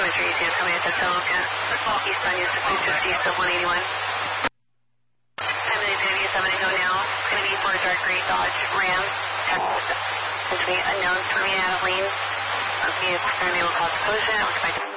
23 coming into Philadelphia. East on US 250, still 181. It's going to be 7 to go now. It's going to be for a dark gray Dodge Ram. It's going to be unknown, swerving out of lane. Vehicle going to be able to cause collision.